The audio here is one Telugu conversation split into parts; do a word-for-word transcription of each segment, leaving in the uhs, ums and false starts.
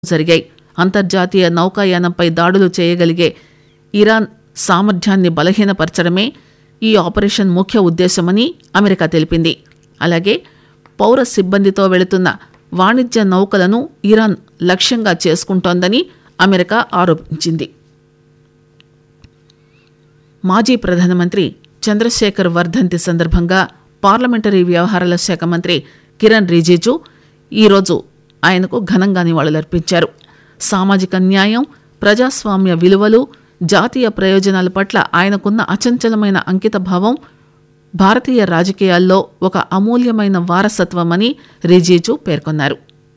జరిగాయి. అంతర్జాతీయ నౌకాయానంపై దాడులు చేయగలిగే ఇరాన్ సామర్థ్యాన్ని బలహీనపరచడమే ఈ ఆపరేషన్ ముఖ్య ఉద్దేశమని అమెరికా తెలిపింది. అలాగే పౌర సిబ్బందితో వెళుతున్న వాణిజ్య నౌకలను ఇరాన్ లక్ష్యంగా చేసుకుంటోందని అమెరికా ఆరోపించింది. మాజీ ప్రధానమంత్రి చంద్రశేఖర్ వర్ధంతి సందర్భంగా పార్లమెంటరీ వ్యవహారాల శాఖ మంత్రి కిరణ్ రిజిజు ఈరోజు ఆయనకు ఘనంగా నివాళులర్పించారు. సామాజిక న్యాయం, ప్రజాస్వామ్య విలువలు, జాతీయ ప్రయోజనాల పట్ల ఆయనకున్న అచంచలమైన అంకితభావం భారతీయ రాజకీయాల్లో ఒక అమూల్యమైన వారసత్వమని రిజిజు పేర్కొన్నారు.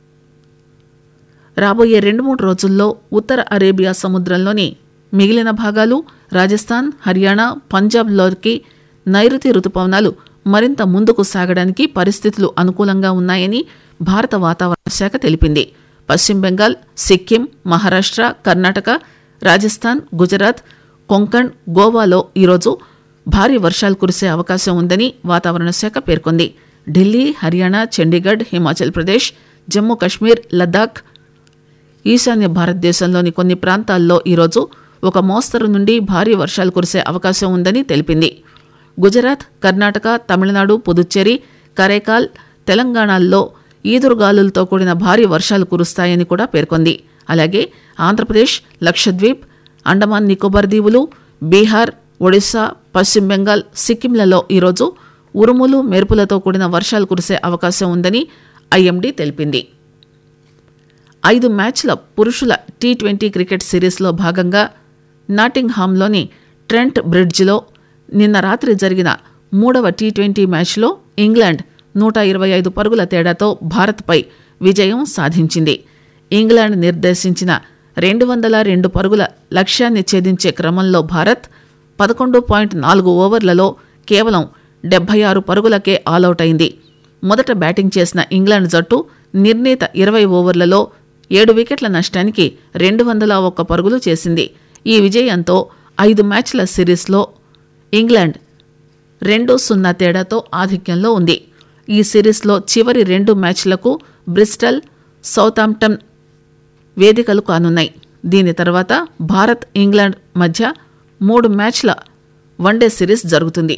రాబోయే రెండు మూడు రోజుల్లో ఉత్తర అరేబియా సముద్రంలోని మిగిలిన భాగాలు, రాజస్థాన్, హర్యానా, పంజాబ్లోకి నైరుతి రుతుపవనాలు మరింత ముందుకు సాగడానికి పరిస్థితులు అనుకూలంగా ఉన్నాయని భారత వాతావరణ శాఖ తెలిపింది. పశ్చిమ బెంగాల్, సిక్కిం, మహారాష్ట్ర, కర్ణాటక, రాజస్థాన్, గుజరాత్, కొంకణ్, గోవాలో ఈరోజు భారీ వర్షాలు కురిసే అవకాశం ఉందని వాతావరణ శాఖ పేర్కొంది. ఢిల్లీ, హర్యానా, చండీగఢ్, హిమాచల్ ప్రదేశ్, జమ్మూ కశ్మీర్, లద్దాఖ్, ఈశాన్య భారతదేశంలోని కొన్ని ప్రాంతాల్లో ఈరోజు ఒక మోస్తరు నుండి భారీ వర్షాలు కురిసే అవకాశం ఉందని తెలిపింది. గుజరాత్, కర్ణాటక, తమిళనాడు, పుదుచ్చేరి, కరైకాల్, తెలంగాణల్లో ఈదురుగాలులతో కూడిన భారీ వర్షాలు కురుస్తాయని కూడా పేర్కొంది. అలాగే ఆంధ్రప్రదేశ్, లక్షద్వీప్, అండమాన్ నికోబార్ దీవులు, బీహార్, ఒడిశా, పశ్చిమ బెంగాల్, సిక్కింలలో ఈరోజు ఉరుములు, మెరుపులతో కూడిన వర్షాలు కురిసే అవకాశం ఉందని ఐఎండీ తెలిపింది. ఐదు మ్యాచ్ల పురుషుల టీ ట్వంటీ క్రికెట్ సిరీస్లో భాగంగా నాటింగ్హామ్లోని ట్రెంట్ బ్రిడ్జ్లో నిన్న రాత్రి జరిగిన మూడవ టీ ట్వంటీ మ్యాచ్లో ఇంగ్లాండ్ నూట ఇరవై ఐదు పరుగుల తేడాతో భారత్పై విజయం సాధించింది. ఇంగ్లాండ్ నిర్దేశించిన రెండు వందల రెండు పరుగుల లక్ష్యాన్ని ఛేదించే క్రమంలో భారత్ పదకొండు పాయింట్ నాలుగు ఓవర్లలో కేవలం డెబ్బై ఆరు పరుగులకే ఆలౌట్ అయింది. మొదట బ్యాటింగ్ చేసిన ఇంగ్లాండ్ జట్టు నిర్ణీత ఇరవై ఓవర్లలో ఏడు వికెట్ల నష్టానికి రెండు వందల ఒక్క పరుగులు చేసింది. ఈ విజయంతో ఐదు మ్యాచ్ల సిరీస్లో ఇంగ్లాండ్ రెండు సున్నా తేడాతో ఆధిక్యంలో ఉంది. ఈ సిరీస్లో చివరి రెండు మ్యాచ్లకు బ్రిస్టల్, సౌతాంప్టన్ వేదికలు కానున్నాయి. దీని తర్వాత భారత్, ఇంగ్లాండ్ మధ్య మూడు మ్యాచ్ల వన్డే సిరీస్ జరుగుతుంది.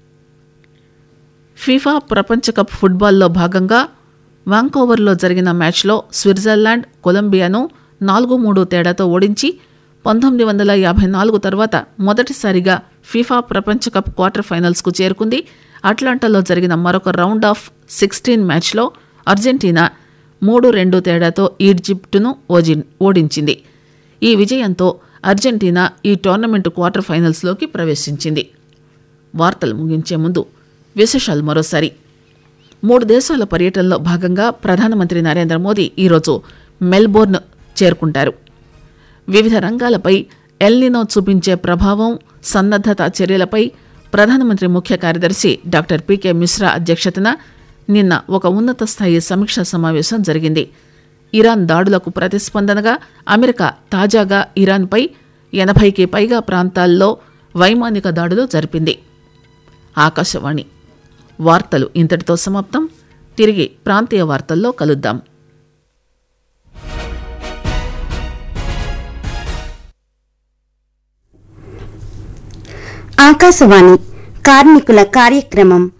ఫీఫా ప్రపంచ కప్ ఫుట్బాల్లో భాగంగా వాంకోవర్లో జరిగిన మ్యాచ్లో స్విట్జర్లాండ్ కొలంబియాను నాలుగు మూడు తేడాతో ఓడించి పంతొమ్మిది వందల యాభై నాలుగు తర్వాత మొదటిసారిగా ఫీఫా ప్రపంచ కప్ క్వార్టర్ ఫైనల్స్కు చేరుకుంది. అట్లాంటాలో జరిగిన మరొక రౌండ్ ఆఫ్ సిక్స్టీన్ మ్యాచ్లో అర్జెంటీనా మూడు రెండు తేడాతో ఈజిప్టును ఓడించింది. ఈ విజయంతో అర్జెంటీనా ఈ టోర్నమెంటు క్వార్టర్ ఫైనల్స్లోకి ప్రవేశించింది. వార్తలు ముగించే ముందు విశేషాలు మరోసారి. మూడు దేశాల పర్యటనలో భాగంగా ప్రధానమంత్రి నరేంద్ర మోదీ ఈరోజు మెల్బోర్న్ చేరుకుంటారు. వివిధ రంగాలపై ఎల్నినో చూపించే ప్రభావం, సన్నద్దత చర్యలపై ప్రధానమంత్రి ముఖ్య కార్యదర్శి డాక్టర్ పీకే మిశ్రా అధ్యక్షతన నిన్న ఒక ఉన్నత స్థాయి సమీక్షా సమావేశం జరిగింది. ఇరాన్ దాడులకు ప్రతిస్పందనగా అమెరికా తాజాగా ఇరాన్పై ఎనభైకి పైగా ప్రాంతాల్లో వైమానిక దాడులు జరిపింది. ఆకాశవాణి వార్తలు ఇంతటితో సమాప్తం. తిరిగి ప్రాంతీయ వార్తల్లో కలుద్దాం. ఆకాశవాణి కార్మికుల కార్యక్రమం